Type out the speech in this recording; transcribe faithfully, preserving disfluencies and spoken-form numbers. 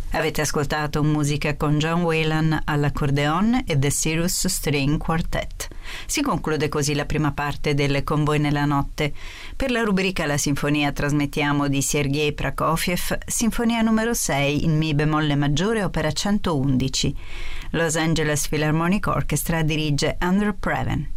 Avete ascoltato musica con John Whelan all'accordeon e The Cirrus String Quartet. Si conclude così la prima parte del Con voi nella notte. Per la rubrica La Sinfonia trasmettiamo di Sergei Prokofiev, Sinfonia numero sei in Mi bemolle maggiore, opera centoundici. Los Angeles Philharmonic Orchestra dirige Andrew Previn.